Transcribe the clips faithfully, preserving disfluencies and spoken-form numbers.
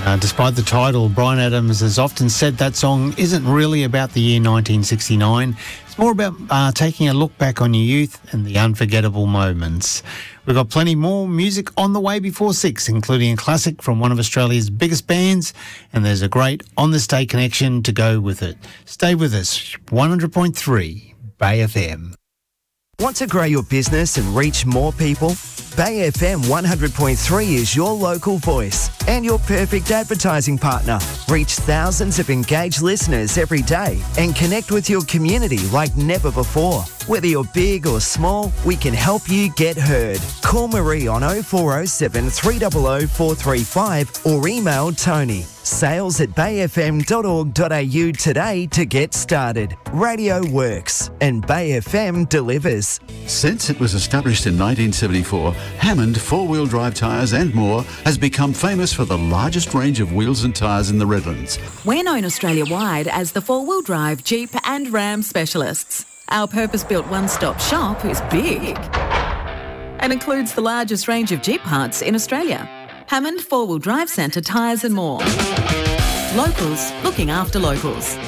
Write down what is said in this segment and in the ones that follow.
Uh, despite the title, Bryan Adams has often said that song isn't really about the year nineteen sixty-nine. It's more about uh, taking a look back on your youth and the unforgettable moments. We've got plenty more music on the way before six, including a classic from one of Australia's biggest bands, and there's a great On This Day connection to go with it. Stay with us, one hundred point three Bay F M. Want to grow your business and reach more people? Bay F M one hundred point three is your local voice and your perfect advertising partner. Reach thousands of engaged listeners every day and connect with your community like never before. Whether you're big or small, we can help you get heard. Call Marie on oh four oh seven, three hundred, four three five or email Tony. Sales at bay f m dot org dot a u today to get started. Radio works and Bay F M delivers. Since it was established in nineteen seventy-four, Hammond four-wheel drive tyres and more has become famous for the largest range of wheels and tyres in the Redlands. We're known Australia-wide as the four-wheel drive Jeep and Ram specialists. Our purpose-built one-stop shop is big and includes the largest range of Jeep parts in Australia. Hammond Four-Wheel Drive Centre tyres and more. Locals looking after locals.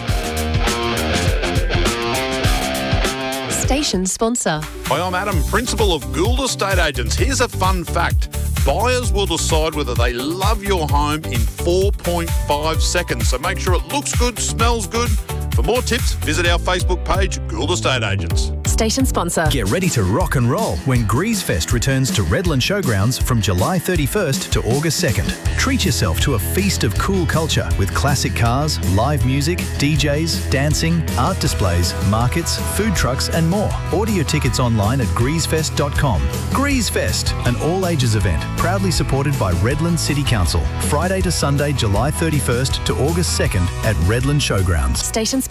Station sponsor. Hi, I'm Adam, Principal of Gould Estate Agents. Here's a fun fact. Buyers will decide whether they love your home in four point five seconds. So make sure it looks good, smells good. For more tips, visit our Facebook page, Gould Estate Agents. Station sponsor. Get ready to rock and roll when Greasefest returns to Redland Showgrounds from July thirty-first to August second. Treat yourself to a feast of cool culture with classic cars, live music, D Js, dancing, art displays, markets, food trucks and more. Order your tickets online at greasefest dot com. Greasefest, an all-ages event proudly supported by Redland City Council. Friday to Sunday, July thirty-first to August second at Redland Showgrounds. Station